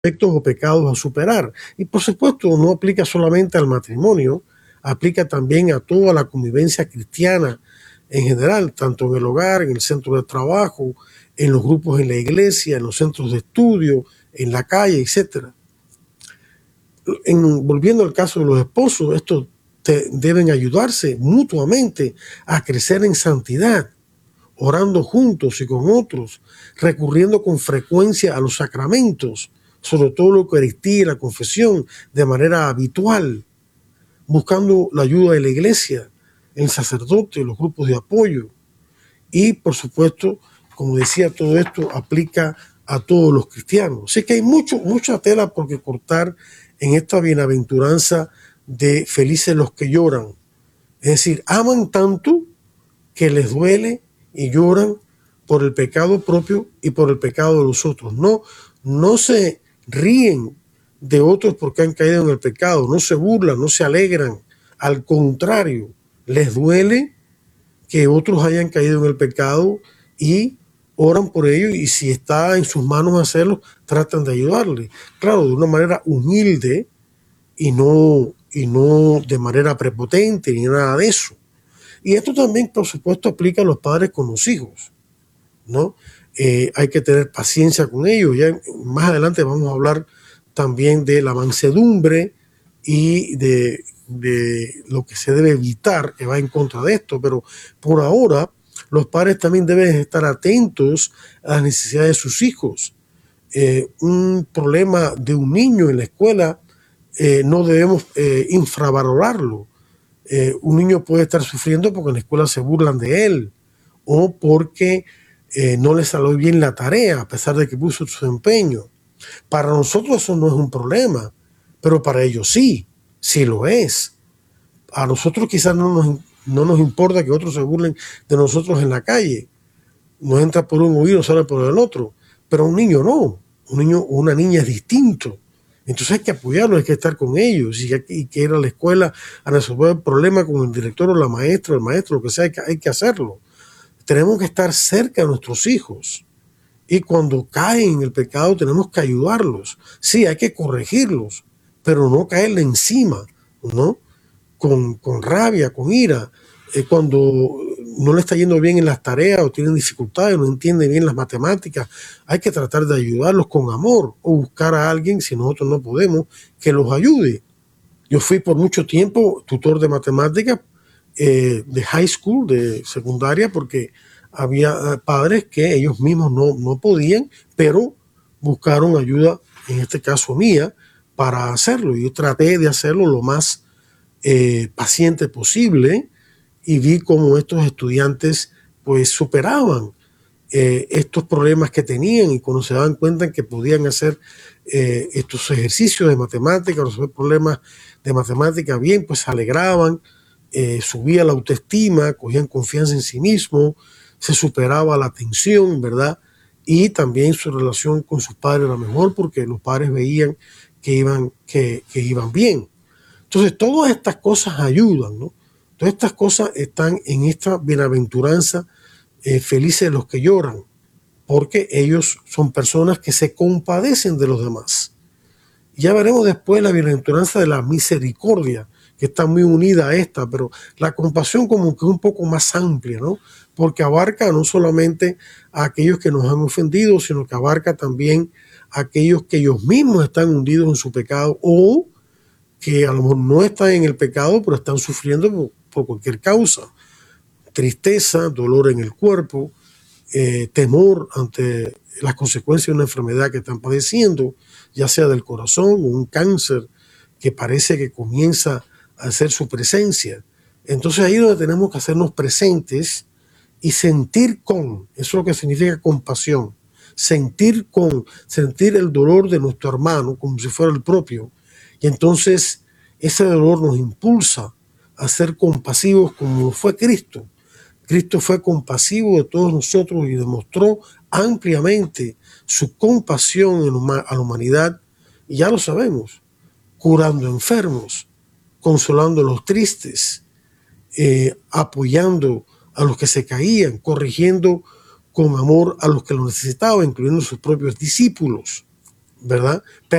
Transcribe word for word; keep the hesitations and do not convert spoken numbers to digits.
defectos o pecados a superar. Y por supuesto no aplica solamente al matrimonio, aplica también a toda la convivencia cristiana en general, tanto en el hogar, en el centro de trabajo, en los grupos en la iglesia, en los centros de estudio, en la calle, etcétera. En, volviendo al caso de los esposos, estos te, deben ayudarse mutuamente a crecer en santidad, orando juntos y con otros, recurriendo con frecuencia a los sacramentos, sobre todo la Eucaristía y la confesión, de manera habitual, buscando la ayuda de la iglesia, el sacerdote, los grupos de apoyo. Y, por supuesto, como decía, todo esto aplica a todos los cristianos. Así que hay mucho, mucha tela por que cortar en esta bienaventuranza de felices los que lloran. Es decir, aman tanto que les duele y lloran por el pecado propio y por el pecado de los otros. No, no se ríen de otros porque han caído en el pecado, no se burlan, no se alegran. Al contrario, les duele que otros hayan caído en el pecado y oran por ellos, y si está en sus manos hacerlo, tratan de ayudarle. Claro, de una manera humilde y no, y no de manera prepotente ni nada de eso. Y esto también, por supuesto, aplica a los padres con los hijos, ¿no? Eh, hay que tener paciencia con ellos. Ya más adelante vamos a hablar también de la mansedumbre y de, de lo que se debe evitar, que va en contra de esto. Pero por ahora, los padres también deben estar atentos a las necesidades de sus hijos. Eh, un problema de un niño en la escuela eh, no debemos eh, infravalorarlo. Eh, un niño puede estar sufriendo porque en la escuela se burlan de él, o porque eh, no le salió bien la tarea a pesar de que puso su empeño. Para nosotros eso no es un problema, pero para ellos sí, sí lo es. A nosotros quizás no nos, no nos importa que otros se burlen de nosotros en la calle. Nos entra por un oído, sale por el otro. Pero a un niño no. Un niño o una niña es distinto. Entonces hay que apoyarlos, hay que estar con ellos, y hay que, y que ir a la escuela a resolver el problema con el director o la maestra, el maestro, lo que sea, hay que, hay que hacerlo. Tenemos que estar cerca de nuestros hijos, y cuando caen en el pecado tenemos que ayudarlos. Sí, hay que corregirlos, pero no caerle encima, ¿no? Con, con rabia, con ira. Eh, cuando no le está yendo bien en las tareas o tienen dificultades, no entienden bien las matemáticas, hay que tratar de ayudarlos con amor, o buscar a alguien, si nosotros no podemos, que los ayude. Yo fui por mucho tiempo tutor de matemáticas eh, de high school, de secundaria, porque había padres que ellos mismos no, no podían, pero buscaron ayuda, en este caso mía, para hacerlo. Yo traté de hacerlo lo más eh, paciente posible, y vi cómo estos estudiantes pues superaban eh, estos problemas que tenían, y cuando se daban cuenta que podían hacer eh, estos ejercicios de matemática, resolver problemas de matemática bien, pues se alegraban, eh, subía la autoestima, cogían confianza en sí mismos, se superaba la tensión, ¿verdad? Y también su relación con sus padres era mejor porque los padres veían que iban, que, que iban bien. Entonces todas estas cosas ayudan, ¿no? Todas estas cosas están en esta bienaventuranza, eh, felices los que lloran, porque ellos son personas que se compadecen de los demás. Ya veremos después la bienaventuranza de la misericordia, que está muy unida a esta, pero la compasión como que es un poco más amplia, ¿no? Porque abarca no solamente a aquellos que nos han ofendido, sino que abarca también a aquellos que ellos mismos están hundidos en su pecado, o que a lo mejor no están en el pecado, pero están sufriendo por, por cualquier causa. Tristeza, dolor en el cuerpo, eh, temor ante las consecuencias de una enfermedad que están padeciendo, ya sea del corazón o un cáncer que parece que comienza a hacer su presencia. Entonces ahí es donde tenemos que hacernos presentes y sentir con, eso es lo que significa compasión, sentir con, sentir el dolor de nuestro hermano como si fuera el propio. Y entonces ese dolor nos impulsa a ser compasivos como fue Cristo. Cristo fue compasivo de todos nosotros y demostró ampliamente su compasión a la humanidad. Y ya lo sabemos, curando enfermos, consolando a los tristes, eh, apoyando a los que se caían, corrigiendo con amor a los que lo necesitaban, incluyendo sus propios discípulos, ¿verdad?